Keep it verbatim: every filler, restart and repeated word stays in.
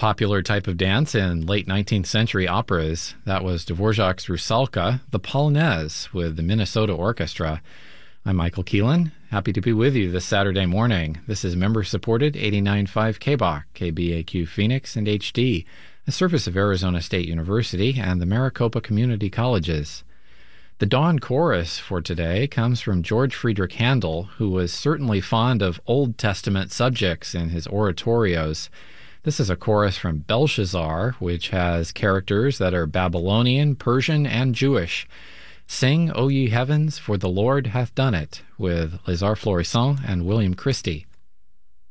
popular type of dance in late nineteenth century operas. That was Dvorak's Rusalka, the Polonaise with the Minnesota Orchestra. I'm Michael Keelan. Happy to be with you this Saturday morning. This is member-supported eighty-nine point five K B A Q, K B A Q Phoenix, and H D, a service of Arizona State University and the Maricopa Community Colleges. The Dawn Chorus for today comes from George Friedrich Handel, who was certainly fond of Old Testament subjects in his oratorios. This is a chorus from Belshazzar, which has characters that are Babylonian, Persian, and Jewish. Sing, O ye heavens, for the Lord hath done it, with Lézard Florissant and William Christie.